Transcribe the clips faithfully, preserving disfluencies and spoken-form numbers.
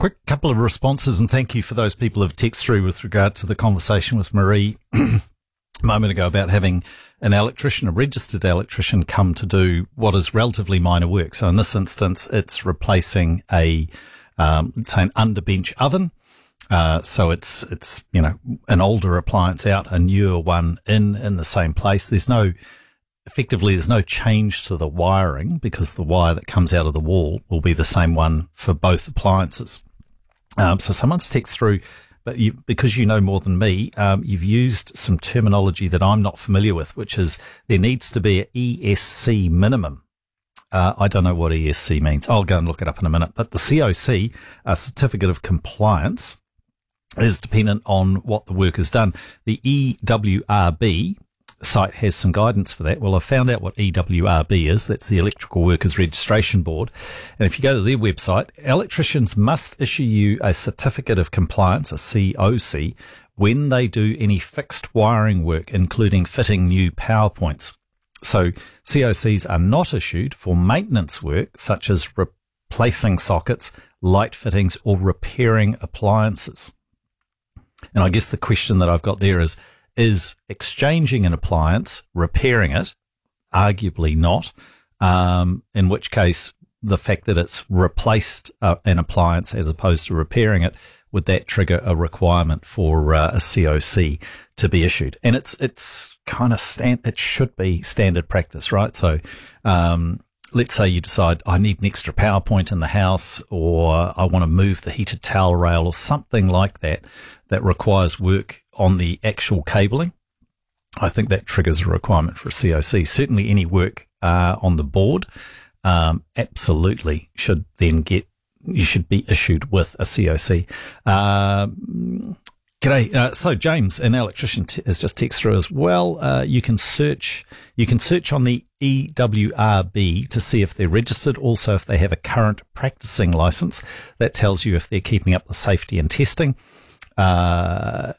quick couple of responses, and thank you for those people who have texted through with regard to the conversation with Marie a moment ago about having an electrician, a registered electrician, come to do what is relatively minor work. So in this instance, it's replacing a, um, let's say an underbench oven. Uh, so it's, it's, you know, an older appliance out, a newer one in, in the same place. There's no, effectively, there's no change to the wiring because the wire that comes out of the wall will be the same one for both appliances. Um, so someone's texted through, but you, because you know more than me, um, you've used some terminology that I'm not familiar with, which is there needs to be an E S C minimum. Uh, I don't know what E S C means. I'll go and look it up in a minute. But the C O C, a certificate of compliance, is dependent on what the work has done. The E W R B site has some guidance for that. Well, I found out what E W R B is. That's the Electrical Workers Registration Board. And if you go to their website, electricians must issue you a certificate of compliance, a C O C, when they do any fixed wiring work, including fitting new power points. So C O Cs are not issued for maintenance work, such as replacing sockets, light fittings, or repairing appliances. And I guess the question that I've got there is, is exchanging an appliance, repairing it? Arguably not. Um, in which case, the fact that it's replaced uh, an appliance as opposed to repairing it, would that trigger a requirement for uh, a C O C to be issued? And it's it's kind of stand. It should be standard practice, right? So, um, let's say you decide I need an extra power point in the house, or I want to move the heated towel rail, or something like that, that requires work on the actual cabling. I think that triggers a requirement for a C O C. Certainly any work uh, on the board um, absolutely should then get, you should be issued with a C O C. Uh, G'day. Uh, so James, an electrician, t- has just texted through as well. Uh, you can search, you can search on the E W R B to see if they're registered. Also, if they have a current practicing license, that tells you if they're keeping up with safety and testing. Uh,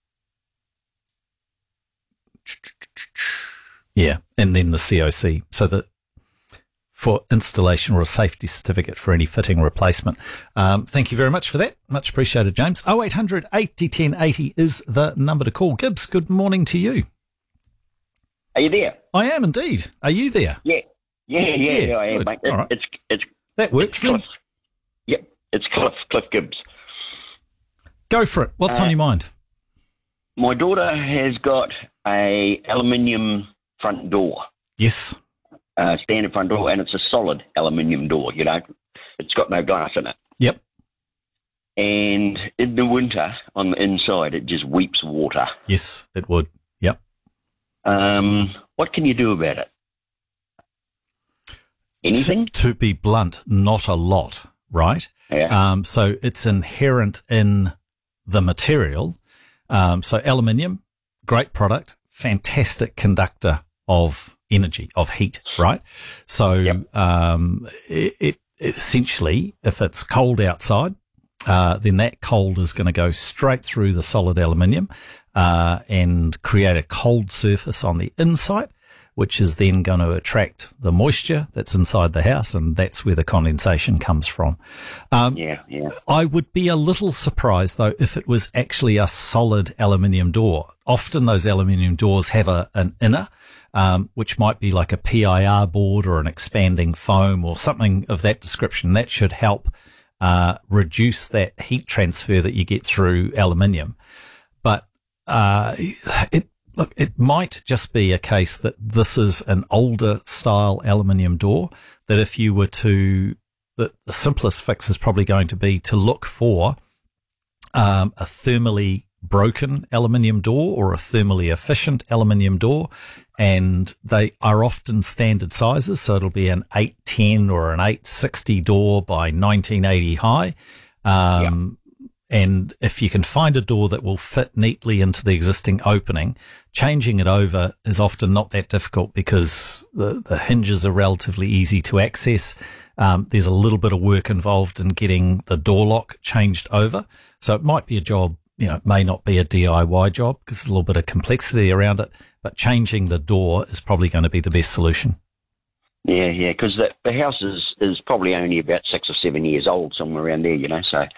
yeah, and then the C O C. So that for installation or a safety certificate for any fitting replacement. Um, thank you very much for that. Much appreciated, James. oh eight hundred eighty ten eighty is the number to call. Gibbs, good morning to you. Are you there? I am indeed. Are you there? Yeah. Yeah, yeah, yeah, yeah I am, good. mate. It, All right. It's, it's, that works it's then. Cliff. Yep, it's Cliff, Cliff Gibbs. Go for it. What's uh, on your mind? My daughter has got a aluminium front door. Yes. Uh, standard front door, and it's a solid aluminium door, you know. It's got no glass in it. Yep. And in the winter, on the inside, it just weeps water. Yes, it would. Yep. Um, what can you do about it? Anything? To, to be blunt, not a lot, right? Yeah. Um, so it's inherent in the material. Um, so aluminium, great product, fantastic conductor of energy, of heat, right? So yep. um, it, it essentially, if it's cold outside, uh, then that cold is going to go straight through the solid aluminium uh, and create a cold surface on the inside, which is then going to attract the moisture that's inside the house, and that's where the condensation comes from. Um, yeah, yeah. I would be a little surprised, though, if it was actually a solid aluminium door. Often those aluminium doors have a, an inner, um, which might be like a P I R board or an expanding foam or something of that description. That should help uh, reduce that heat transfer that you get through aluminium. But uh, it Look, it might just be a case that this is an older style aluminium door, that if you were to, the, the simplest fix is probably going to be to look for um, a thermally broken aluminium door or a thermally efficient aluminium door, and they are often standard sizes, so it'll be an eight ten or an eight sixty door by nineteen eighty high. Um, yeah. And if you can find a door that will fit neatly into the existing opening, changing it over is often not that difficult because the, the hinges are relatively easy to access. Um, there's a little bit of work involved in getting the door lock changed over. So it might be a job, you know, it may not be a D I Y job because there's a little bit of complexity around it, but changing the door is probably going to be the best solution. Yeah, yeah, because the, the house is, is probably only about six or seven years old, somewhere around there, you know, so.